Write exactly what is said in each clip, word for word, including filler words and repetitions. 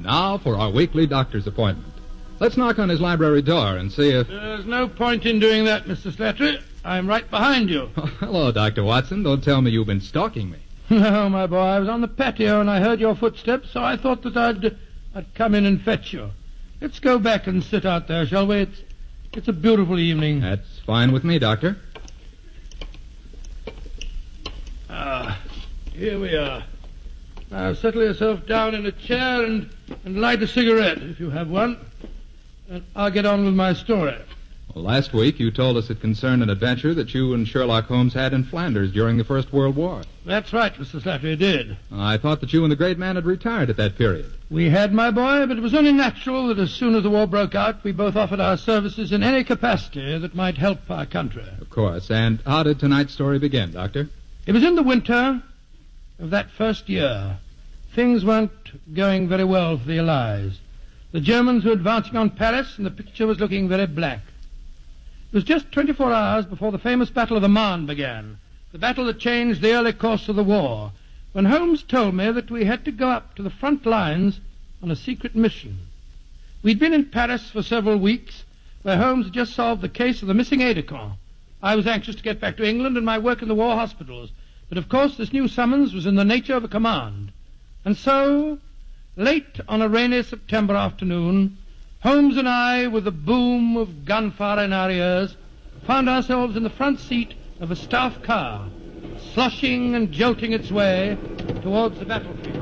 now for our weekly doctor's appointment. Let's knock on his library door and see if... There's no point in doing that, Mister Slattery. I'm right behind you. Oh, hello, Doctor Watson. Don't tell me you've been stalking me. No, my boy, I was on the patio and I heard your footsteps, so I thought that I'd, I'd come in and fetch you. Let's go back and sit out there, shall we? It's, it's a beautiful evening. That's fine with me, Doctor. Ah, here we are. Now settle yourself down in a chair and, and light a cigarette, if you have one. And I'll get on with my story. Well, last week you told us it concerned an adventure that you and Sherlock Holmes had in Flanders during the First World War. That's right, Mister Slattery, I did. I thought that you and the great man had retired at that period. We had, my boy, but it was only natural that as soon as the war broke out, we both offered our services in any capacity that might help our country. Of course. And how did tonight's story begin, Doctor? It was in the winter of that first year. Things weren't going very well for the Allies. The Germans were advancing on Paris, and the picture was looking very black. It was just twenty-four hours before the famous Battle of the Marne began, the battle that changed the early course of the war, when Holmes told me that we had to go up to the front lines on a secret mission. We'd been in Paris for several weeks, where Holmes had just solved the case of the missing aide-de-camp. I was anxious to get back to England and my work in the war hospitals, but of course this new summons was in the nature of a command. And so, late on a rainy September afternoon, Holmes and I, with the boom of gunfire in our ears, found ourselves in the front seat of a staff car, sloshing and jolting its way towards the battlefield.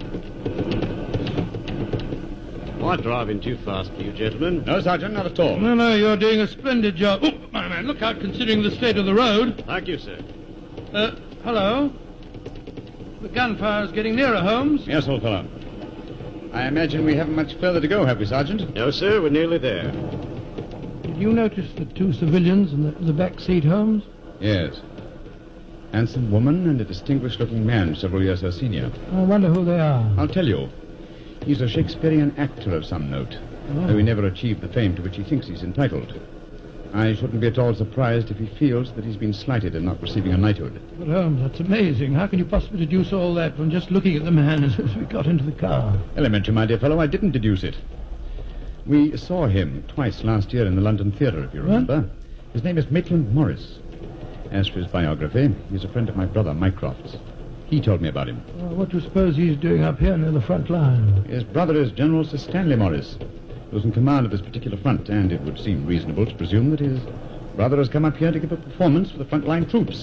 Am I driving too fast for you, gentlemen? No, Sergeant, not at all. No, no, you're doing a splendid job. Oh, my man, look out, considering the state of the road. Thank you, sir. Uh, hello? The gunfire's getting nearer, Holmes. Yes, old fellow. I imagine we haven't much further to go, have we, Sergeant? No, sir, we're nearly there. Did you notice the two civilians in the, the back seat, Holmes? Yes. Handsome woman and a distinguished-looking man several years her senior. I wonder who they are. I'll tell you. He's a Shakespearean actor of some note, Oh. though he never achieved the fame to which he thinks he's entitled. I shouldn't be at all surprised if he feels that he's been slighted in not receiving a knighthood. But, Holmes, that's amazing. How can you possibly deduce all that from just looking at the man as, as we got into the car? Elementary, my dear fellow, I didn't deduce it. We saw him twice last year in the London Theatre, if you remember. What? His name is Maitland Morris. As for his biography, he's a friend of my brother, Mycroft's. He told me about him. Well, what do you suppose he's doing up here near the front line? His brother is General Sir Stanley Morris, who was in command of this particular front, and it would seem reasonable to presume that his brother has come up here to give a performance for the front-line troops.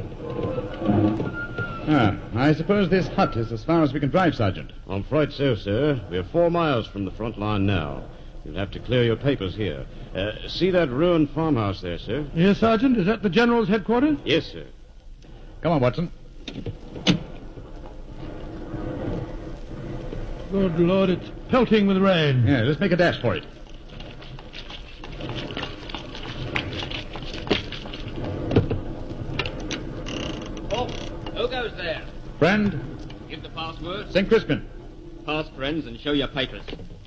Ah, I suppose this hut is as far as we can drive, Sergeant. I'm afraid so, sir. We're four miles from the front line now. You'll have to clear your papers here. Uh, see that ruined farmhouse there, sir? Yes, Sergeant. Is that the General's headquarters? Yes, sir. Come on, Watson. Good Lord, it's pelting with rain. Yeah, let's make a dash for it. Oh, who goes there? Friend, Give the password. Saint Crispin. Pass, friends, and show your papers.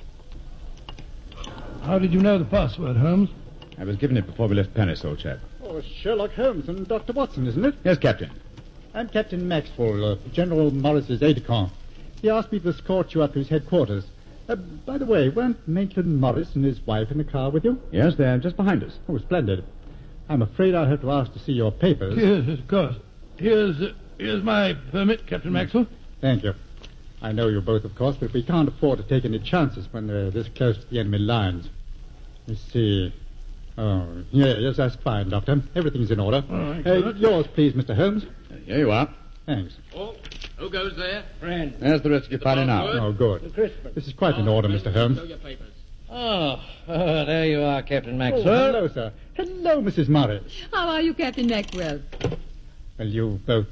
How did you know the password, Holmes? I was given it before we left Paris, old chap. Oh, Sherlock Holmes and Doctor Watson, isn't it? Yes, Captain. I'm Captain Maxwell, uh, General Morris's aide-de-camp. He asked me to escort you up to his headquarters. Uh, by the way, weren't Maitland Morris and his wife in the car with you? Yes, they're just behind us. Oh, splendid. I'm afraid I'll have to ask to see your papers. Yes, of course. Here's, uh, here's my permit, Captain Maxwell. Thank you. I know you both, of course, but we can't afford to take any chances when they're this close to the enemy lines. Let's see. Oh, yeah, yes, that's fine, Doctor. Everything's in order. All right, uh, good. yours, please, Mister Holmes. Here you are. Thanks. Oh, who goes there? Friend. There's the rest of your party now. password. Oh, good. Crispin. This is quite in order, Mister Holmes. Show your papers. Oh, oh, there you are, Captain Oh, Maxwell. hello, sir. Hello, Missus Morris. How are you, Captain Maxwell? Well, you both